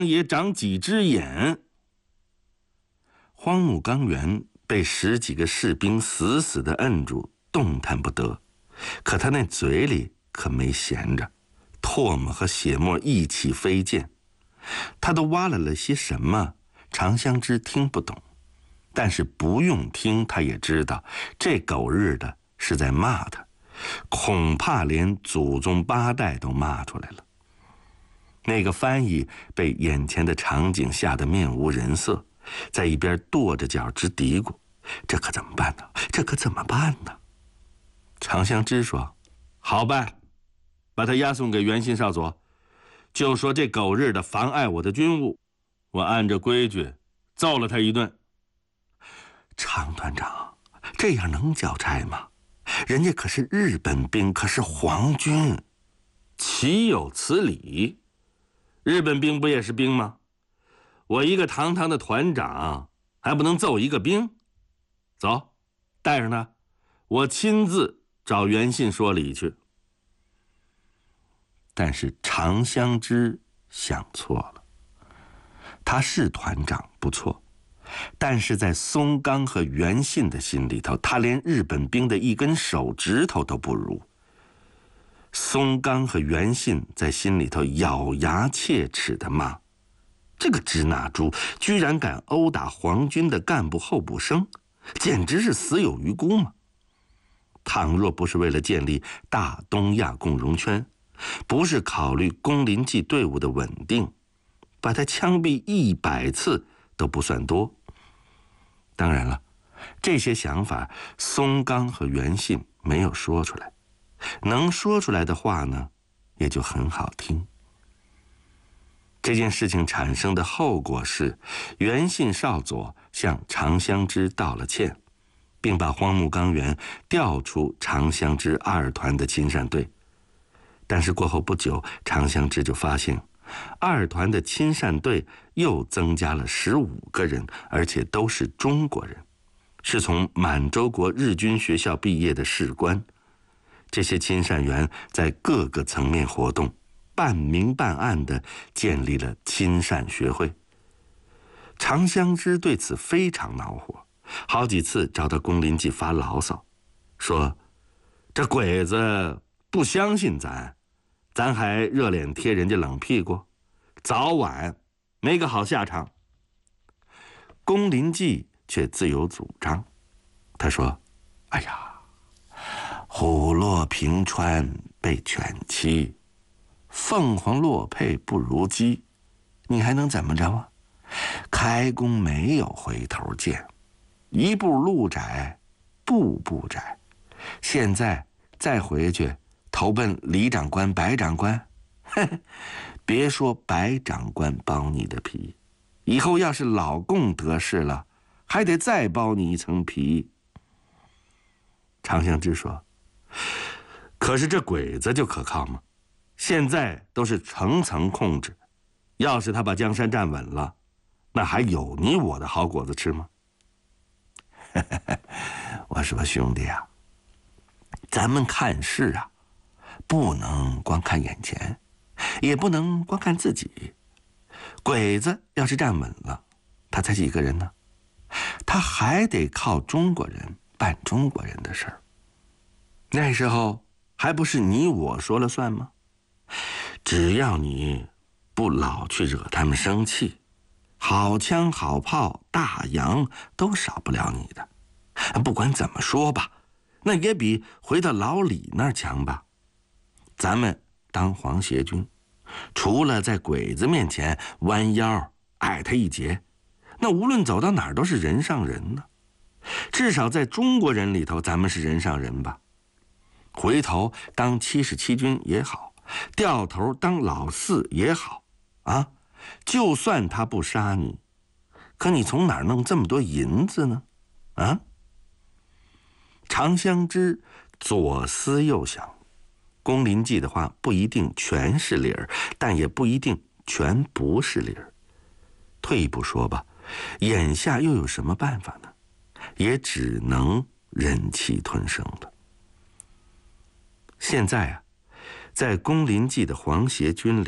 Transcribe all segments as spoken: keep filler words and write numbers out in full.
也长几只眼。荒木纲原被十几个士兵死死地摁住，动弹不得。可他那嘴里可没闲着，唾沫和血沫一起飞溅。他都挖了了些什么，常香枝听不懂，但是不用听，他也知道这狗日的是在骂他，恐怕连祖宗八代都骂出来了。那个翻译被眼前的场景吓得面无人色，在一边跺着脚直嘀咕：“这可怎么办呢？这可怎么办呢？”常香枝说：“好办，把他押送给袁信少佐，就说这狗日的妨碍我的军务，我按着规矩揍了他一顿。”常团长，这样能交差吗？人家可是日本兵，可是皇军，岂有此理？日本兵不也是兵吗？我一个堂堂的团长，还不能揍一个兵？走，带上他，我亲自找袁信说理去。但是常香枝想错了，他是团长不错，但是在松冈和袁信的心里头，他连日本兵的一根手指头都不如。松冈和袁信在心里头咬牙切齿地骂：这个支那猪居然敢殴打皇军的干部候补生，简直是死有余辜嘛！倘若不是为了建立大东亚共荣圈，不是考虑宫林记队伍的稳定，把他枪毙一百次都不算多。当然了，这些想法松冈和袁信没有说出来，能说出来的话呢，也就很好听。这件事情产生的后果是，袁信少佐向常香枝道了歉，并把荒木纲原调出常香枝二团的亲善队。但是过后不久，常香枝就发现，二团的亲善队又增加了十五个人，而且都是中国人，是从满洲国日军学校毕业的士官。这些亲善员在各个层面活动，半明半暗地建立了亲善学会。常香枝对此非常恼火，好几次找到宫林记发牢骚，说这鬼子不相信咱，咱还热脸贴人家冷屁股，早晚没个好下场。宫林记却自有主张，他说：哎呀，虎落平川被犬欺，凤凰落配不如鸡，你还能怎么着啊？开弓没有回头箭，一步路窄，步步窄。现在再回去投奔李长官、白长官，嘿嘿，别说白长官剥你的皮，以后要是老共得势了，还得再剥你一层皮。常香枝说：可是这鬼子就可靠吗？现在都是层层控制，要是他把江山站稳了，那还有你我的好果子吃吗？我说兄弟啊，咱们看事啊，不能光看眼前，也不能光看自己。鬼子要是站稳了，他才几个人呢？他还得靠中国人办中国人的事儿。那时候还不是你我说了算吗？只要你不老去惹他们生气，好枪好炮大洋都少不了你的。不管怎么说吧，那也比回到老李那儿强吧。咱们当皇协军，除了在鬼子面前弯腰矮他一截，那无论走到哪儿都是人上人呢。至少在中国人里头，咱们是人上人吧。回头当七十七军也好，掉头当老四也好啊，就算他不杀你，可你从哪儿弄这么多银子呢？啊？常香枝左思右想，宫林记的话不一定全是理儿，但也不一定全不是理儿。退一步说吧，眼下又有什么办法呢？也只能忍气吞声了。现在啊，在宫林记的皇协军里，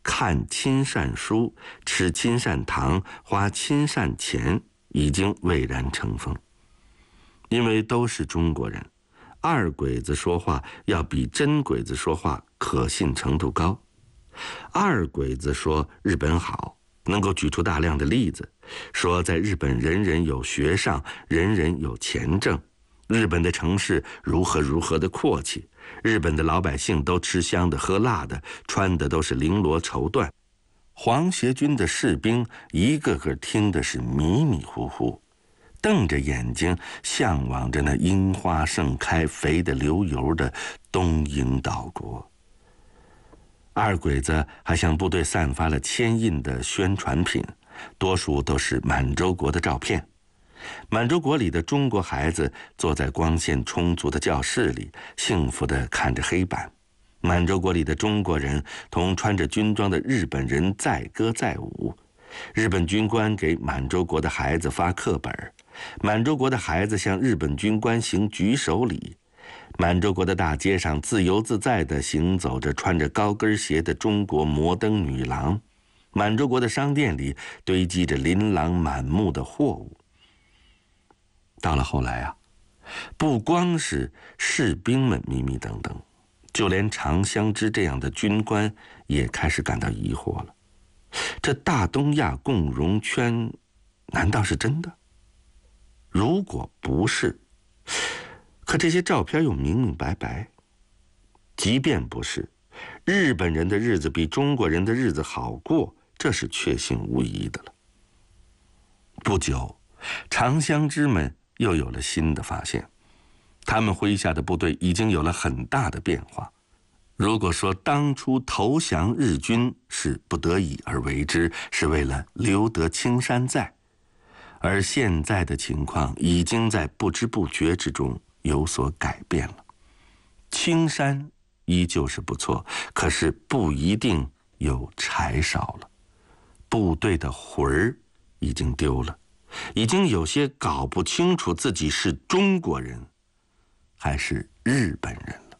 看亲善书、吃亲善糖、花亲善钱已经蔚然成风。因为都是中国人，二鬼子说话要比真鬼子说话可信程度高。二鬼子说日本好，能够举出大量的例子，说在日本人人有学上，人人有钱挣，日本的城市如何如何的阔气，日本的老百姓都吃香的喝辣的，穿的都是绫罗绸缎。皇协军的士兵一个个听的是迷迷糊糊，瞪着眼睛向往着那樱花盛开、肥得流油的东瀛岛国。二鬼子还向部队散发了牵印的宣传品，多数都是满洲国的照片。满洲国里的中国孩子坐在光线充足的教室里，幸福地看着黑板。满洲国里的中国人同穿着军装的日本人载歌载舞。日本军官给满洲国的孩子发课本，满洲国的孩子向日本军官行举手礼。满洲国的大街上自由自在地行走着穿着高跟鞋的中国摩登女郎。满洲国的商店里堆积着琳琅满目的货物。到了后来啊，不光是士兵们迷迷瞪瞪，就连常香枝这样的军官也开始感到疑惑了。这大东亚共荣圈难道是真的？如果不是，可这些照片又明明白白。即便不是，日本人的日子比中国人的日子好过，这是确信无疑的了。不久，长香枝们又有了新的发现，他们麾下的部队已经有了很大的变化。如果说当初投降日军是不得已而为之，是为了留得青山在，而现在的情况已经在不知不觉之中有所改变了。青山依旧是不错，可是不一定有柴烧了。部队的魂儿已经丢了，已经有些搞不清楚自己是中国人还是日本人了。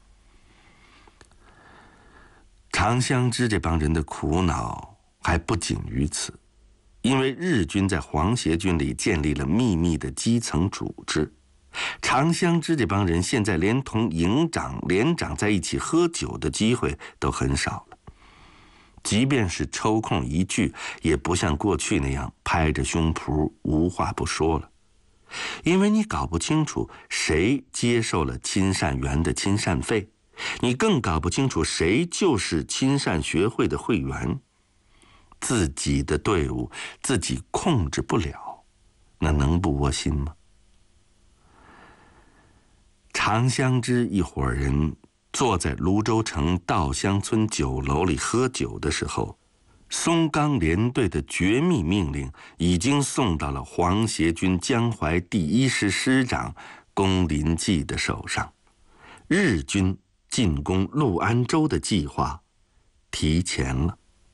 长香枝这帮人的苦恼还不仅于此，因为日军在皇协军里建立了秘密的基层组织。长香枝这帮人现在连同营长、连长在一起喝酒的机会都很少了，即便是抽空一聚，也不像过去那样拍着胸脯无话不说了。因为你搞不清楚谁接受了亲善员的亲善费，你更搞不清楚谁就是亲善学会的会员。自己的队伍自己控制不了，那能不窝心吗？长香枝一伙人坐在泸州城稻香村酒楼里喝酒的时候，松冈联队的绝密命令已经送到了皇协军江淮第一师师长宫林纪的手上。日军进攻陆安州的计划提前了。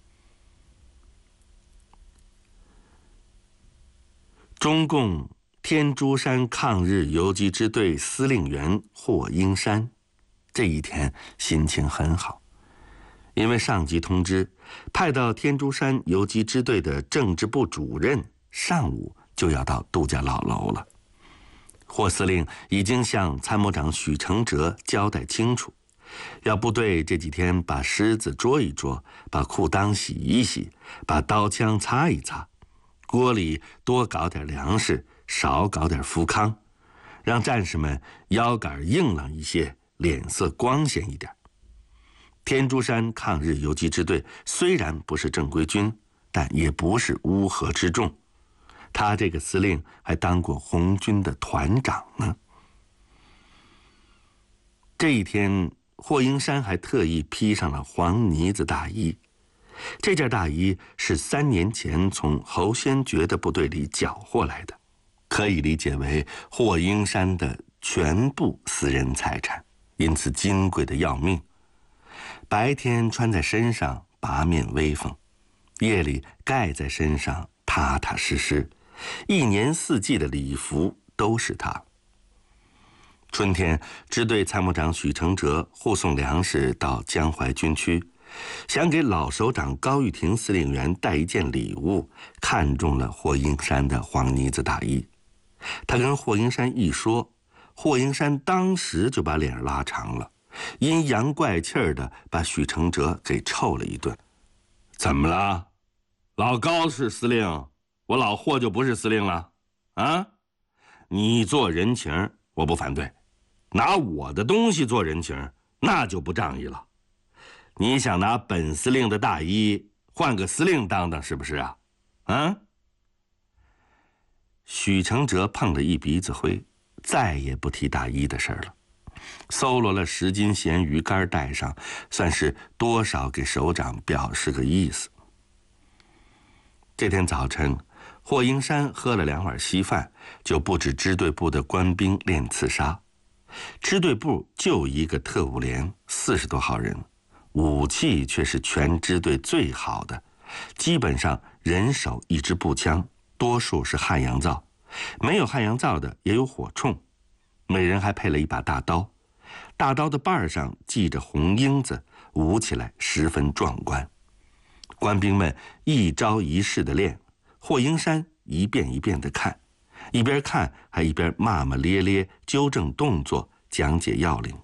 中共天竺山抗日游击支队司令员霍英山这一天心情很好，因为上级通知，派到天竺山游击支队的政治部主任上午就要到杜家老楼了。霍司令已经向参谋长许承哲交代清楚，要部队这几天把虱子捉一捉，把裤裆洗一洗，把刀枪擦一擦，锅里多搞点粮食，少搞点福康，让战士们腰杆硬朗一些，脸色光鲜一点。天竺山抗日游击支队虽然不是正规军，但也不是乌合之众。他这个司令还当过红军的团长呢。这一天，霍英山还特意披上了黄呢子大衣。这件大衣是三年前从侯先觉的部队里缴获来的，可以理解为霍英山的全部私人财产，因此金贵的要命。白天穿在身上八面威风，夜里盖在身上踏踏实实，一年四季的礼服都是他。春天，支队参谋长许承哲护送粮食到江淮军区， 想给老首长高玉婷司令员带一件礼物，看中了霍英山的黄呢子大衣。他跟霍英山一说，霍英山当时就把脸拉长了，阴阳怪气儿的把许承哲给臭了一顿。怎么了？老高是司令，我老霍就不是司令了啊？你做人情我不反对，拿我的东西做人情那就不仗义了。你想拿本司令的大衣换个司令当当是不是啊？啊？许承哲碰了一鼻子灰，再也不提大衣的事儿了。搜罗了十斤咸鱼干带上，算是多少给首长表示个意思。这天早晨，霍英山喝了两碗稀饭，就布置支队部的官兵练刺杀。支队部就一个特务连，四十多号人，武器却是全支队最好的，基本上人手一支步枪，多数是汉阳造，没有汉阳造的也有火铳，每人还配了一把大刀，大刀的把上系着红缨子，舞起来十分壮观。官兵们一招一式的练，霍英山一遍一遍的看，一边看还一边骂骂咧咧，纠正动作，讲解要领。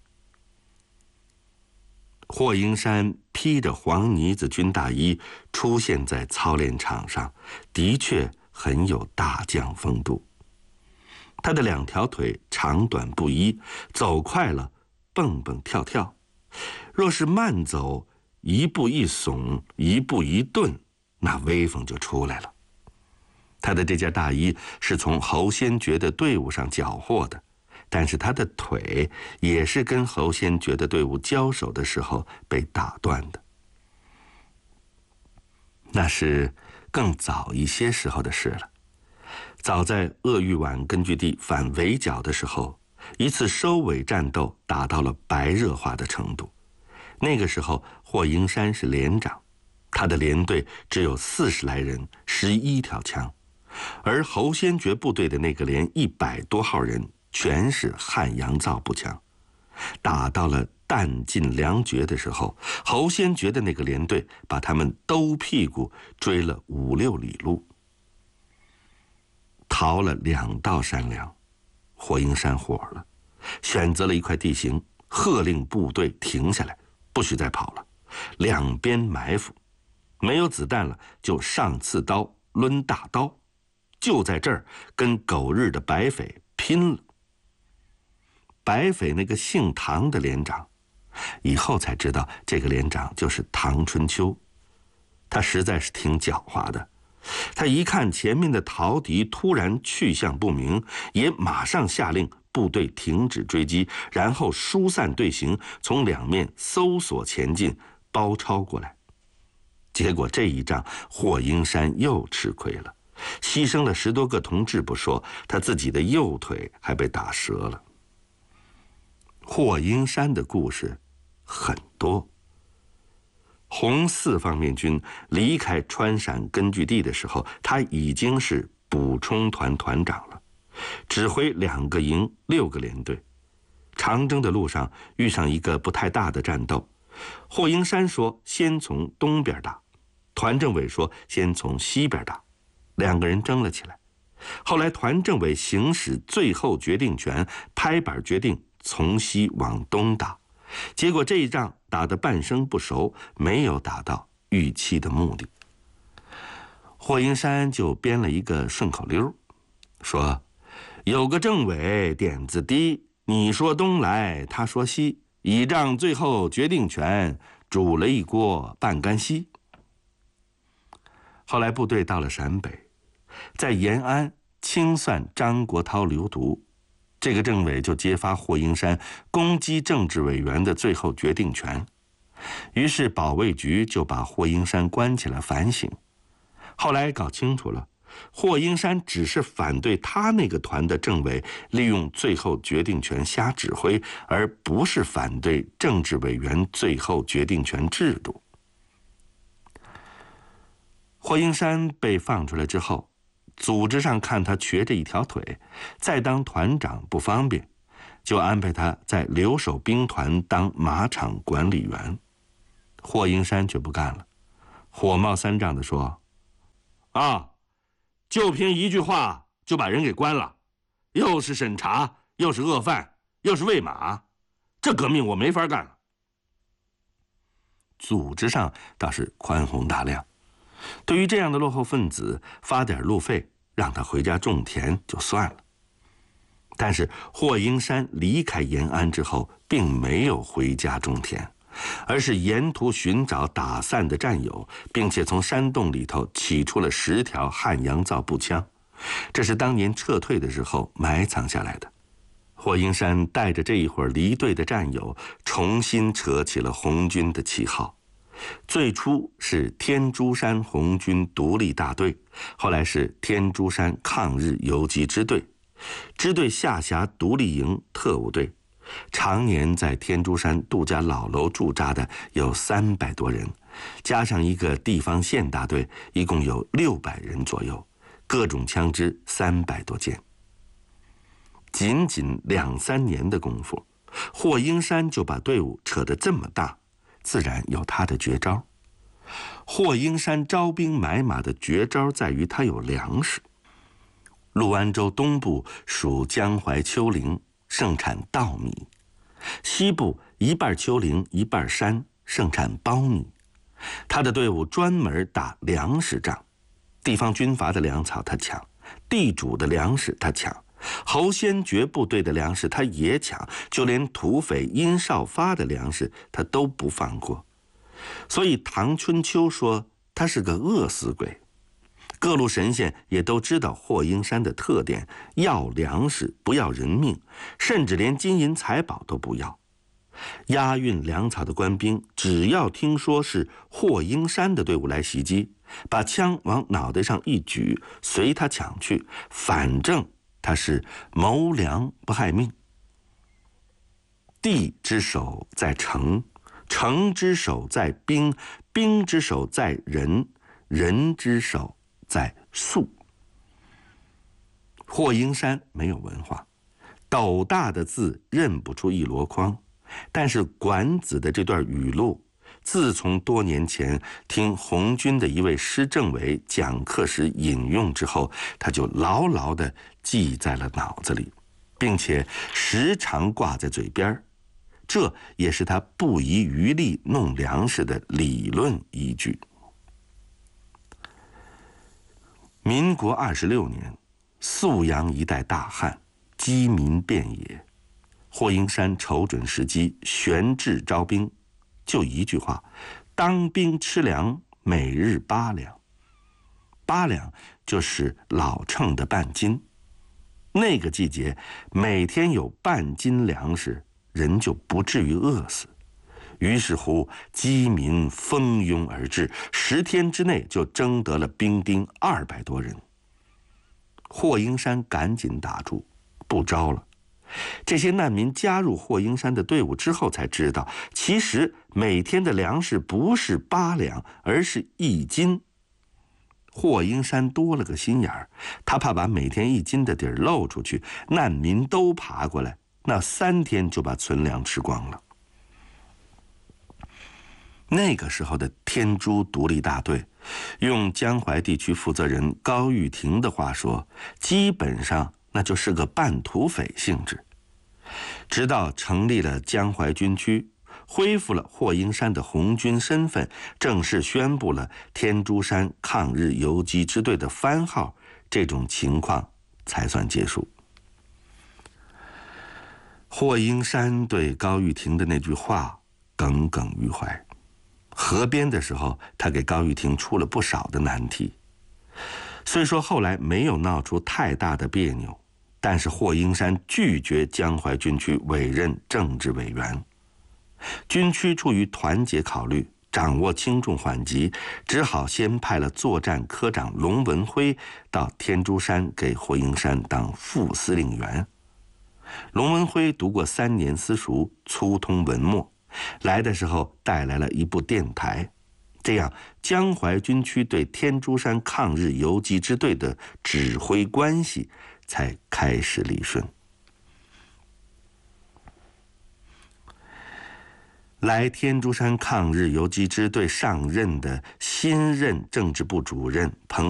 霍英山披着黄呢子军大衣出现在操练场上，的确很有大将风度。他的两条腿长短不一，走快了蹦蹦跳跳，若是慢走，一步一耸，一步一顿，那威风就出来了。他的这件大衣是从侯先觉的队伍上缴获的，但是他的腿也是跟侯先觉的队伍交手的时候被打断的。那是更早一些时候的事了。早在鄂豫皖根据地反围剿的时候，一次收尾战斗打到了白热化的程度。那个时候霍英山是连长，他的连队只有四十来人，十一条枪，而侯先觉部队的那个连一百多号人全是汉阳造步枪。打到了弹尽粮绝的时候，侯先觉的那个连队把他们兜屁股追了五六里路，逃了两道山梁。霍英山火了，选择了一块地形，喝令部队停下来，不许再跑了，两边埋伏，没有子弹了就上刺刀抡大刀，就在这儿跟狗日的白匪拼了。白匪那个姓唐的连长，以后才知道这个连长就是唐春秋，他实在是挺狡猾的。他一看前面的逃敌突然去向不明，也马上下令部队停止追击，然后疏散队形，从两面搜索前进，包抄过来。结果这一仗霍英山又吃亏了，牺牲了十多个同志不说，他自己的右腿还被打折了。霍英山的故事很多。红四方面军离开川陕根据地的时候，他已经是补充团团长了，指挥两个营六个连队。长征的路上遇上一个不太大的战斗，霍英山说先从东边打，团政委说先从西边打，两个人争了起来。后来团政委行使最后决定权，拍板决定从西往东打，结果这一仗打得半生不熟，没有达到预期的目的。霍英山就编了一个顺口溜，说有个政委点子低，你说东来他说西，倚仗最后决定权，煮了一锅半干稀。后来部队到了陕北，在延安清算张国焘流毒，这个政委就揭发霍英山攻击政治委员的最后决定权，于是保卫局就把霍英山关起来反省。后来搞清楚了，霍英山只是反对他那个团的政委利用最后决定权瞎指挥，而不是反对政治委员最后决定权制度。霍英山被放出来之后，组织上看他瘸着一条腿，再当团长不方便，就安排他在留守兵团当马场管理员。 霍英山却不干了，火冒三丈地说：“啊，就凭一句话就把人给关了，又是审查，又是恶犯，又是喂马，这革命我没法干了。”组织上倒是宽宏大量，对于这样的落后分子发点路费，让他回家种田就算了。但是霍英山离开延安之后，并没有回家种田，而是沿途寻找打散的战友，并且从山洞里头取出了十条汉阳造步枪，这是当年撤退的时候埋藏下来的。霍英山带着这一伙离队的战友，重新扯起了红军的旗号。最初是天竺山红军独立大队，后来是天竺山抗日游击支队，支队下辖独立营特务队，常年在天竺山杜家老楼驻扎的有三百多人，加上一个地方县大队，一共有六百人左右，各种枪支三百多件。仅仅两三年的功夫，霍英山就把队伍扯得这么大，自然有他的绝招。霍英山招兵买马的绝招在于他有粮食。陆安州东部属江淮丘陵，盛产稻米；西部一半丘陵一半山，盛产苞米。他的队伍专门打粮食仗，地方军阀的粮草他抢，地主的粮食他抢，侯先觉部队的粮食他也抢，就连土匪殷少发的粮食他都不放过。所以唐春秋说他是个饿死鬼。各路神仙也都知道霍英山的特点，要粮食不要人命，甚至连金银财宝都不要。押运粮草的官兵只要听说是霍英山的队伍来袭击，把枪往脑袋上一举，随他抢去，反正他是谋粮不害命。地之手在城，城之手在兵，兵之手在人，人之手在粟。霍英山没有文化，斗大的字认不出一箩筐，但是管子的这段语录，自从多年前听红军的一位师政委讲课时引用之后，他就牢牢地记在了脑子里，并且时常挂在嘴边，这也是他不遗余力弄粮食的理论依据。民国二十六年，宿阳一带大旱，饥民遍野。霍英山瞅准时机，悬置招兵，就一句话：当兵吃粮，每日八两。八两就是老秤的半斤。那个季节，每天有半斤粮食，人就不至于饿死。于是乎，饥民蜂拥而至，十天之内就征得了兵丁二百多人。霍英山赶紧打住，不招了。这些难民加入霍英山的队伍之后，才知道，其实每天的粮食不是八两，而是一斤。霍英山多了个心眼儿，他怕把每天一斤的底儿露出去，难民都爬过来，那三天就把存粮吃光了。那个时候的天竺独立大队，用江淮地区负责人高玉婷的话说，基本上那就是个半土匪性质。直到成立了江淮军区，恢复了霍英山的红军身份，正式宣布了天竺山抗日游击支队的番号，这种情况才算结束。霍英山对高玉婷的那句话耿耿于怀。合编的时候，他给高玉婷出了不少的难题。虽说后来没有闹出太大的别扭，但是霍英山拒绝江淮军区委任政治委员。军区出于团结考虑，掌握轻重缓急，只好先派了作战科长龙文辉到天竺山给霍英山当副司令员。龙文辉读过三年私塾，粗通文墨，来的时候带来了一部电台，这样江淮军区对天竺山抗日游击支队的指挥关系才开始理顺。 来天竺山抗日游击支队上任的新任政治部主任彭